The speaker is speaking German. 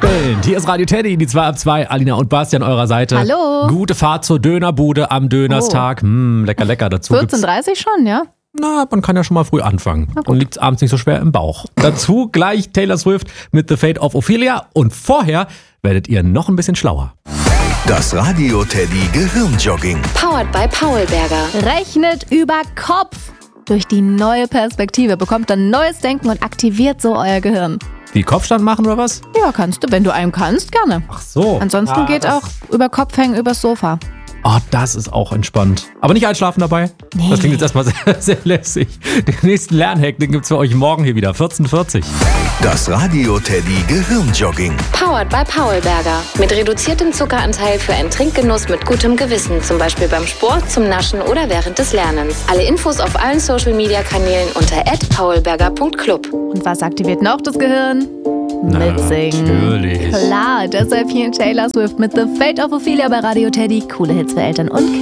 Abendspend. Hier ist Radio Teddy, die 2 ab 2. Alina und Bastian an eurer Seite. Hallo. Gute Fahrt zur Dönerbude am Dönerstag. Lecker, lecker. Dazu 14.30 schon, ja? Na, man kann ja schon mal früh anfangen. Und liegt's abends nicht so schwer im Bauch. Dazu gleich Taylor Swift mit The Fate of Ophelia. Und vorher werdet ihr noch ein bisschen schlauer. Das Radio Teddy Gehirnjogging. Powered by Paulberger. Rechnet über Kopf. Durch die neue Perspektive bekommt ihr neues Denken und aktiviert so euer Gehirn. Wie Kopfstand machen oder was? Ja, kannst du, wenn du einem kannst, gerne. Ach so. Ansonsten geht auch über Kopf hängen übers Sofa. Oh, das ist auch entspannt. Aber nicht einschlafen dabei? Nee. Das klingt jetzt erstmal sehr, sehr lässig. Den nächsten Lernhack, den gibt's für euch morgen hier wieder, 14:40. Das Radio Teddy Gehirnjogging. Powered by Paulberger. Mit reduziertem Zuckeranteil für einen Trinkgenuss mit gutem Gewissen. Zum Beispiel beim Sport, zum Naschen oder während des Lernens. Alle Infos auf allen Social-Media-Kanälen unter @paulberger.club. Und was aktiviert noch das Gehirn? Na, Mitsingen. natürlich. Klar, deshalb hier Taylor Swift mit The Fate of Ophelia bei Radio Teddy. Coole Hits für Eltern und Kinder.